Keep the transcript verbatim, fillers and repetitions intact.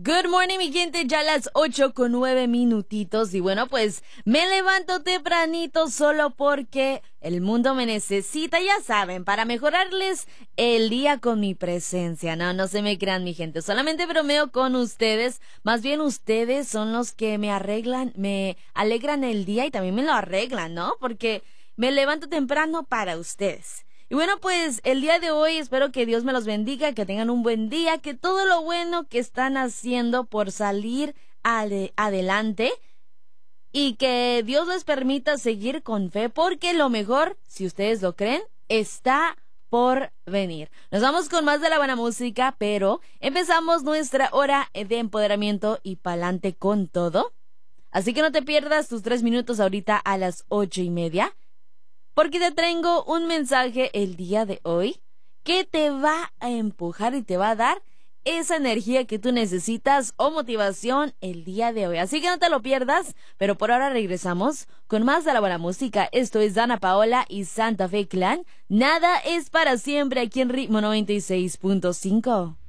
Good morning, mi gente, ya las ocho con nueve minutitos y bueno, pues me levanto tempranito solo porque el mundo me necesita, ya saben, para mejorarles el día con mi presencia. No, no se me crean, mi gente, solamente bromeo con ustedes, más bien ustedes son los que me arreglan, me alegran el día y también me lo arreglan, ¿no? Porque me levanto temprano para ustedes. Y bueno, pues el día de hoy espero que Dios me los bendiga, que tengan un buen día, que todo lo bueno que están haciendo por salir ade- adelante y que Dios les permita seguir con fe, porque lo mejor, si ustedes lo creen, está por venir. Nos vamos con más de la buena música, pero empezamos nuestra hora de empoderamiento y pa'lante con todo. Así que no te pierdas tus tres minutos ahorita a las ocho y media, porque te traigo un mensaje el día de hoy que te va a empujar y te va a dar esa energía que tú necesitas o motivación el día de hoy. Así que no te lo pierdas, pero por ahora regresamos con más de la buena música. Esto es Dana Paola y Santa Fe Clan. Nada es para siempre aquí en Ritmo noventa y seis punto cinco.